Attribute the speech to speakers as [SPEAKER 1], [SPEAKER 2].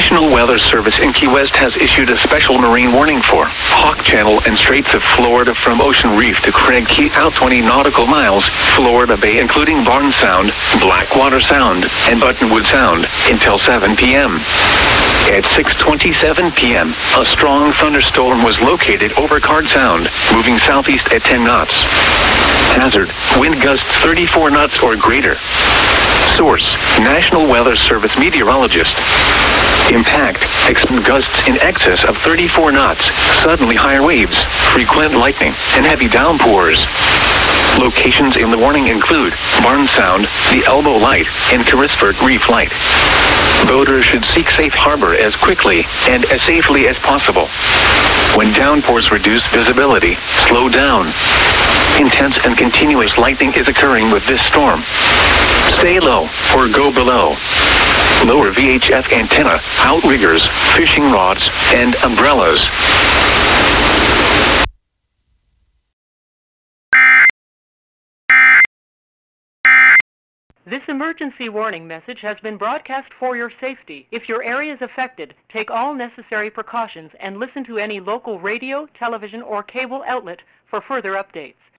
[SPEAKER 1] National Weather Service in Key West has issued a special marine warning for Hawk Channel and Straits of Florida from Ocean Reef to Craig Key out 20 nautical miles, Florida Bay including Barnes Sound, Blackwater Sound, and Buttonwood Sound until 7 p.m. At 6:27 p.m., a strong thunderstorm was located over Card Sound, moving southeast at 10 knots. Hazard, wind gusts 34 knots or greater. Source, National Weather Service meteorologist. Impact, gusts in excess of 34 knots, suddenly higher waves, frequent lightning, and heavy downpours. Locations in the warning include Barnes Sound, the Elbow Light, and Carisford Reef Light. Boaters should seek safe harbor as quickly and as safely as possible. When downpours reduce visibility, slow down. Intense and continuous lightning is occurring with this storm. Stay low or go below. Lower VHF antenna, outriggers, fishing rods, and umbrellas.
[SPEAKER 2] This emergency warning message has been broadcast for your safety. If your area is affected, take all necessary precautions and listen to any local radio, television, or cable outlet for further updates.